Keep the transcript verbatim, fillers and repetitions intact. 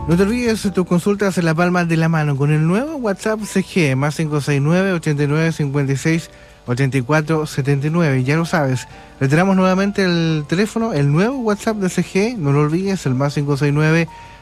No te olvides tus consultas en la palma de la mano con el nuevo WhatsApp C G, más cinco seis nueve, ochenta y nueve, cincuenta y seis, ochenta y cuatro, setenta y nueve. Ya lo sabes, reiteramos nuevamente el teléfono, el nuevo WhatsApp de C G, no lo olvides, el más cinco seis nueve,